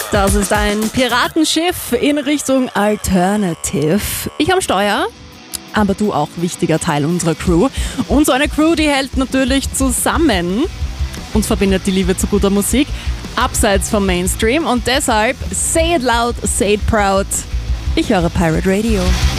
Das ist ein Piratenschiff in Richtung Alternative. Ich am Steuer, aber du auch wichtiger Teil unserer Crew. Und so eine Crew, die hält natürlich zusammen. Uns verbindet die Liebe zu guter Musik, abseits vom Mainstream. Und deshalb, say it loud, say it proud. Ich höre Pirate Radio.